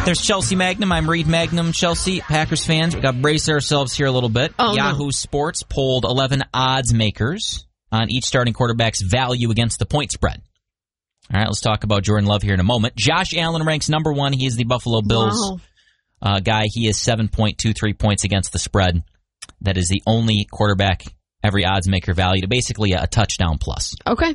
There's Chelsea Magnum. I'm Reed Magnum. Chelsea, Packers fans, we got to brace ourselves here a little bit. Yahoo Sports polled 11 odds makers on each starting quarterback's value against the point spread. All right, let's talk about Jordan Love here in a moment. Josh Allen ranks number 1. He is the Buffalo Bills guy. He is 7.23 points against the spread. That is the only quarterback every odds maker valued, basically a touchdown plus. Okay.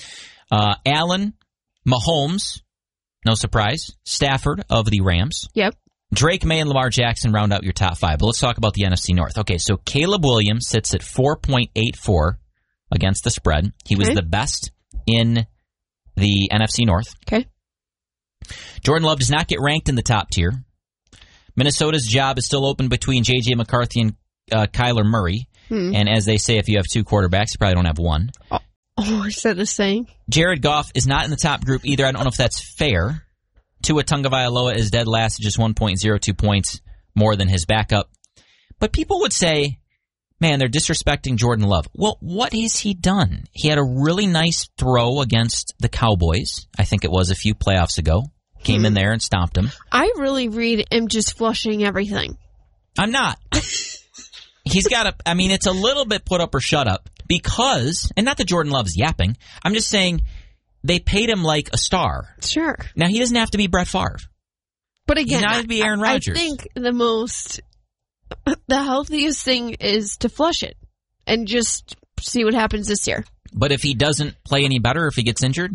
Allen, Mahomes, no surprise. Stafford of the Rams. Yep. Drake May and Lamar Jackson round out your top 5. But let's talk about the NFC North. Okay, so Caleb Williams sits at 4.84 against the spread. He was the best in the NFC North. Okay. Jordan Love does not get ranked in the top tier. Minnesota's job is still open between J.J. McCarthy and Kyler Murray. And as they say, if you have 2 quarterbacks, you probably don't have 1. Oh, is that the saying? Jared Goff is not in the top group either. I don't know if that's fair. Tua Tagovailoa is dead last at just 1.02 points more than his backup. But people would say, man, they're disrespecting Jordan Love. Well, what has he done? He had a really nice throw against the Cowboys. I think it was a few playoffs ago. Came in there and stomped him. I really read him just flushing everything. I'm not. He's got it's a little bit put up or shut up because, and not that Jordan Love's yapping, I'm just saying they paid him like a star. Sure. Now, he doesn't have to be Brett Favre. But again, he's not to be Aaron Rodgers. I think the healthiest thing is to flush it and just see what happens this year. But if he doesn't play any better, if he gets injured?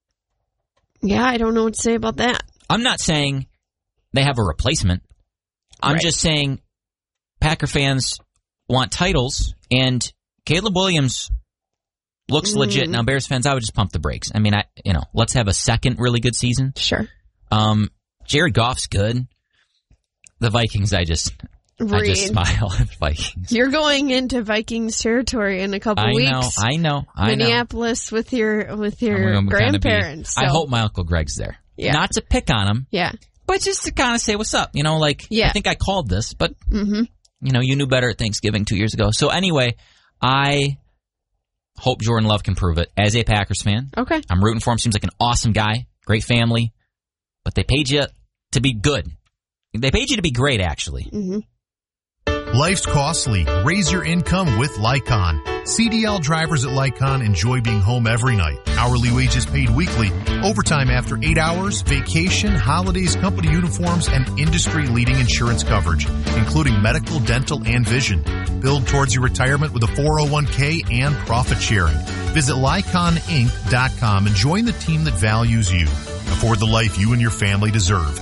Yeah, I don't know what to say about that. I'm not saying they have a replacement. I'm just saying Packer fans want titles, and Caleb Williams looks legit. Now, Bears fans, I would just pump the brakes. I mean, let's have a second really good season. Sure. Jared Goff's good. The Vikings, I just smile at the Vikings. You're going into Vikings territory in a couple weeks. I know. Minneapolis with your grandparents. I hope my Uncle Greg's there. Yeah. Not to pick on him. Yeah. But just to kind of say what's up. I think I called this, but you knew better at Thanksgiving 2 years ago. So anyway, I hope Jordan Love can prove it as a Packers fan. Okay. I'm rooting for him. Seems like an awesome guy. Great family. But they paid you to be good. They paid you to be great, actually. Life's costly. Raise your income with Lycon. CDL drivers at Lycon enjoy being home every night. Hourly wages paid weekly. Overtime after 8 hours. Vacation, holidays, company uniforms, and industry-leading insurance coverage, including medical, dental, and vision. Build towards your retirement with a 401k and profit sharing. Visit LyconInc.com and join the team that values you. Afford the life you and your family deserve.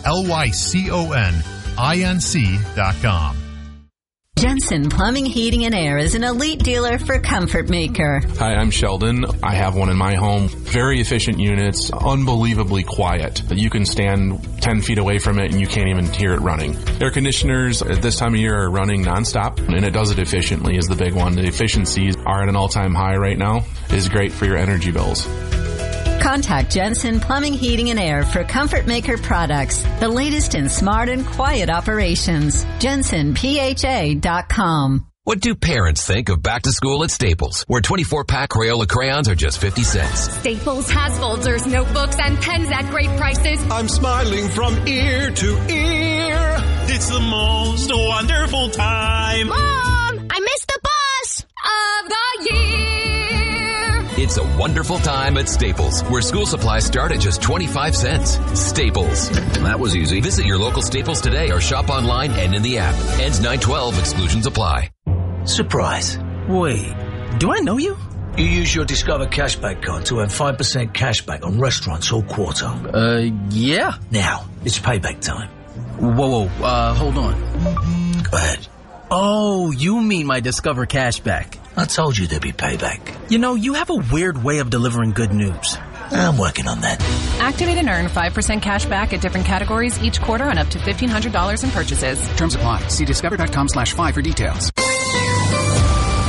LYCONINC.com. Jensen Plumbing, Heating, and Air is an elite dealer for Comfort Maker. Hi, I'm Sheldon. I have one in my home. Very efficient units, unbelievably quiet. You can stand 10 feet away from it and you can't even hear it running. Air conditioners at this time of year are running nonstop, and it does it efficiently is the big one. The efficiencies are at an all-time high right now. It is great for your energy bills. Contact Jensen Plumbing, Heating, and Air for Comfort Maker products. The latest in smart and quiet operations. JensenPHA.com. What do parents think of back to school at Staples, where 24-pack Crayola crayons are just 50 cents? Staples has folders, notebooks, and pens at great prices. I'm smiling from ear to ear. It's the most wonderful time. Mom, I missed the bus of the year. It's a wonderful time at Staples, where school supplies start at just 25 cents. Staples. That was easy. Visit your local Staples today or shop online and in the app. Ends 9/12. Exclusions apply. Surprise. Wait, do I know you? You use your Discover Cashback card to earn 5% cashback on restaurants all quarter. Yeah. Now, it's payback time. Whoa, hold on. Go ahead. Oh, you mean my Discover Cashback. I told you there'd be payback. You have a weird way of delivering good news. I'm working on that. Activate and earn 5% cash back at different categories each quarter on up to $1,500 in purchases. Terms apply. See discover.com/5 for details.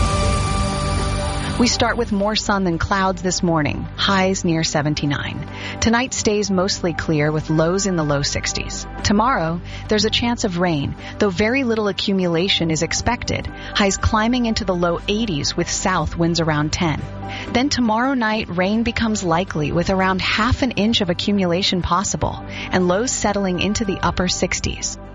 We start with more sun than clouds this morning, highs near 79. Tonight stays mostly clear with lows in the low 60s. Tomorrow, there's a chance of rain, though very little accumulation is expected. Highs climbing into the low 80s with south winds around 10. Then tomorrow night, rain becomes likely with around half an inch of accumulation possible, and lows settling into the upper 60s.